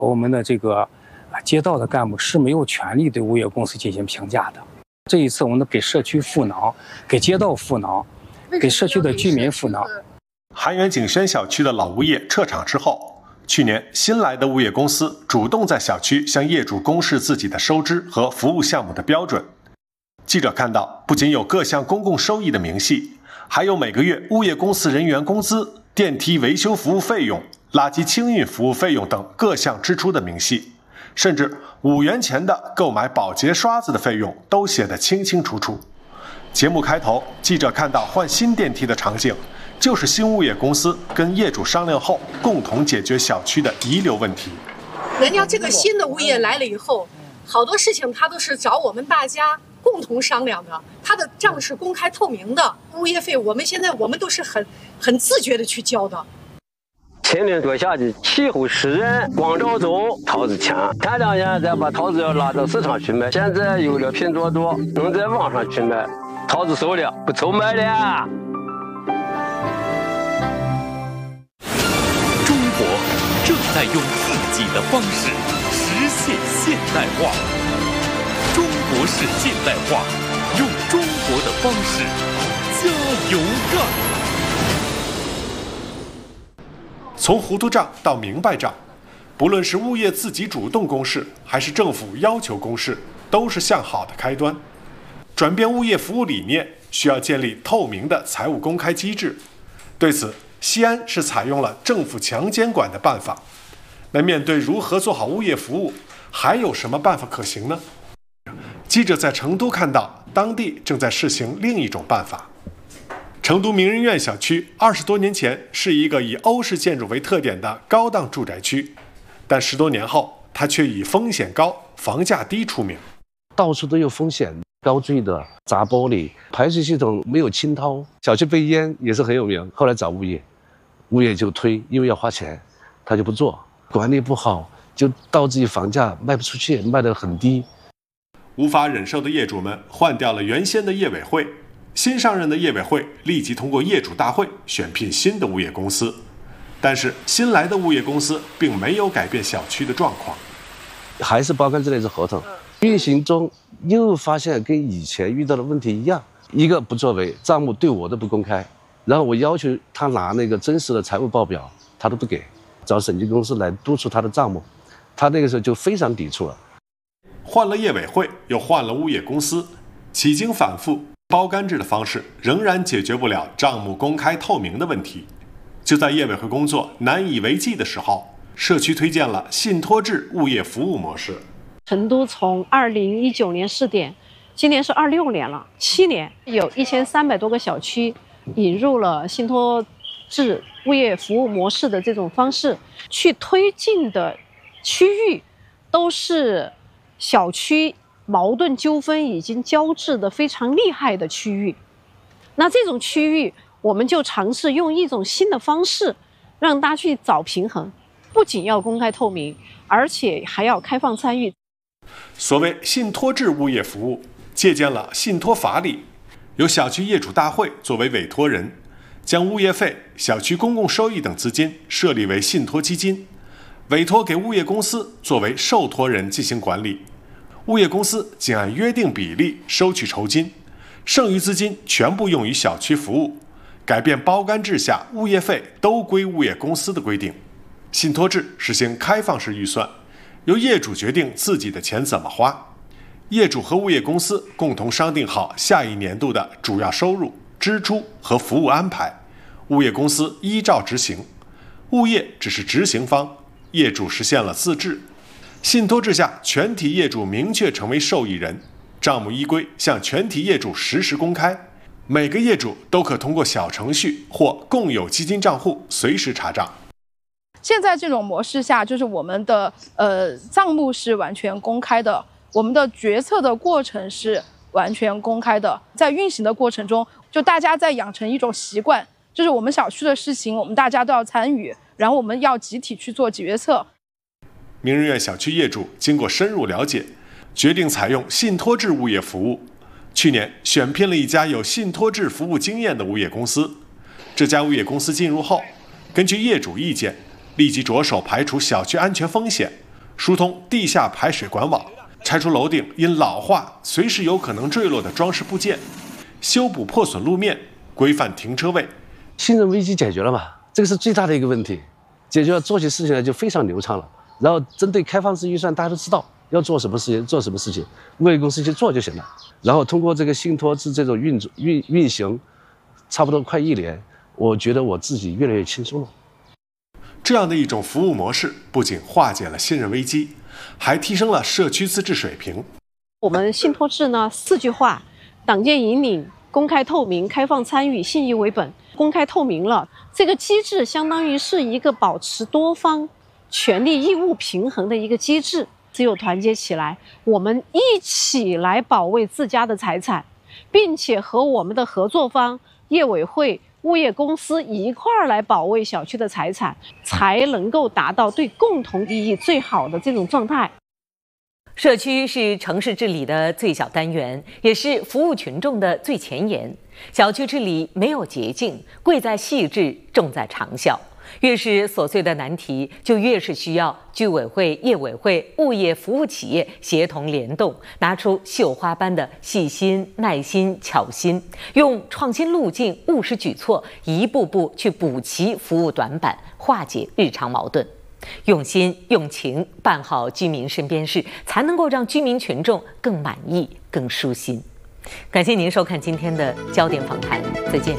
我们的这个街道的干部是没有权利对物业公司进行评价的。这一次，我们给社区赋能，给街道赋能，给社区的居民赋能。 韩源景轩小区的老物业撤场之后，去年新来的物业公司主动在小区向业主公示自己的收支和服务项目的标准。记者看到，不仅有各项公共收益的明细，还有每个月物业公司人员工资、电梯维修服务费用、垃圾清运服务费用等各项支出的明细，甚至5元钱的购买保洁刷子的费用都写得清清楚楚。节目开头，记者看到换新电梯的场景，就是新物业公司跟业主商量后，共同解决小区的遗留问题。 人家这个新的物业来了以后，好多事情他都是找我们大家共同商量的，他的账是公开透明的，物业费我们都是很自觉的去交的。 前年多夏季，气候湿润，光照中桃子强，前2年再把桃子要拉到市场去卖，现在有了拼多多，能在网上去卖，桃子熟了，不愁卖了。 中国正在用自己的方式实现现代化，中国式现代化，用中国的方式加油干。 从糊涂账到明白账，不论是物业自己主动公示，还是政府要求公示，都是向好的开端。转变物业服务理念，需要建立透明的财务公开机制。对此，西安是采用了政府强监管的办法。那面对如何做好物业服务，还有什么办法可行呢？记者在成都看到，当地正在试行另一种办法。成都名人院小区20多年前是一个以欧式建筑为特点的高档住宅区，但10多年后，它却以风险高、房价低出名。 到处都有风险，高坠的、砸玻璃、排水系统没有清掏，小区被淹也是很有名。后来找物业就推，因为要花钱，他就不做，管理不好，就导致房价卖不出去，卖得很低。 无法忍受的业主们换掉了原先的业委会。新上任的业委会立即通过业主大会选聘新的物业公司，但是新来的物业公司并没有改变小区的状况， 还是包干这类的合同，运行中又发现跟以前遇到的问题一样，一个不作为，账目对我都不公开，然后我要求他拿那个真实的财务报表，他都不给，找审计公司来督促他的账目，他那个时候就非常抵触了。 换了业委会，又换了物业公司，几经反复，包干制的方式仍然解决不了账目公开透明的问题。就在业委会工作难以为继的时候，社区推荐了信托制物业服务模式。 成都从2019年试点，今年是26年了，7年，有1300多个小区引入了信托制物业服务模式的这种方式，去推进的区域都是小区矛盾纠纷已经交织的非常厉害的区域。那这种区域，我们就尝试用一种新的方式，让大家去找平衡，不仅要公开透明，而且还要开放参与。 所谓信托制物业服务，借鉴了信托法理，由小区业主大会作为委托人，将物业费、小区公共收益等资金设立为信托基金，委托给物业公司作为受托人进行管理。物业公司仅按约定比例收取酬金，剩余资金全部用于小区服务，改变包干制下物业费都归物业公司的规定。信托制实行开放式预算，由业主决定自己的钱怎么花，业主和物业公司共同商定好下一年度的主要收入、支出和服务安排，物业公司依照执行，物业只是执行方，业主实现了自治。信托制下，全体业主明确成为受益人，账目依规向全体业主实时公开，每个业主都可通过小程序或共有基金账户随时查账。 现在这种模式下，就是我们的账目是完全公开的，我们的决策的过程是完全公开的。在运行的过程中，就大家在养成一种习惯，就是我们小区的事情，我们大家都要参与，然后我们要集体去做决策。 名人院小区业主经过深入了解，决定采用信托制物业服务。去年选聘了一家有信托制服务经验的物业公司。这家物业公司进入后，根据业主意见，立即着手排除小区安全风险， 疏通地下排水管网，拆除楼顶因老化随时有可能坠落的装饰部件，修补破损路面，规范停车位。 信任危机解决了嘛？这个是最大的一个问题，解决了做起事情来就非常流畅了。然后针对开放式预算，大家都知道要做什么事情，做什么事情，物业公司去做就行了。然后通过这个信托制这种运行，差不多快1年，我觉得我自己越来越轻松了。 这样的一种服务模式，不仅化解了信任危机，还提升了社区自治水平。 我们信托制呢，4句话：党建引领、公开透明、开放参与、信义为本。公开透明了，这个机制相当于是一个保持多方权利义务平衡的一个机制。只有团结起来，我们一起来保卫自家的财产，并且和我们的合作方业委会、物业公司一块儿来保卫小区的财产，才能够达到对共同利益最好的这种状态。 社区是城市治理的最小单元，也是服务群众的最前沿。小区治理没有捷径，贵在细致，重在长效。越是琐碎的难题，就越是需要居委会、业委会、物业服务企业协同联动，拿出绣花般的细心、耐心、巧心，用创新路径、务实举措，一步步去补齐服务短板，化解日常矛盾。用心用情办好居民身边事，才能够让居民群众更满意、更舒心。感谢您收看今天的焦点访谈，再见。